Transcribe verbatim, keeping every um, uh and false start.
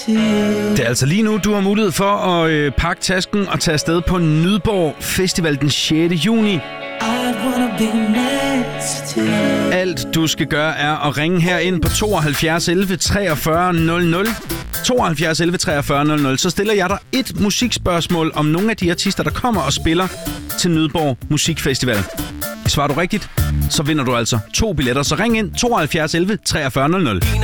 Det er altså lige nu, du har mulighed for at øh, pakke tasken og tage afsted på Nydborg Festival den sjette juni. Alt du skal gøre er at ringe her ind på tooghalvfjerds elleve treogfyrre nul nul. tooghalvfjerds elleve treogfyrre nul nul. Så stiller jeg dig et musikspørgsmål om nogle af de artister, der kommer og spiller til Nydborg Musikfestival. Svarer du rigtigt, så vinder du altså to billetter. Så ring ind tooghalvfjerds elleve treogfyrre nul nul.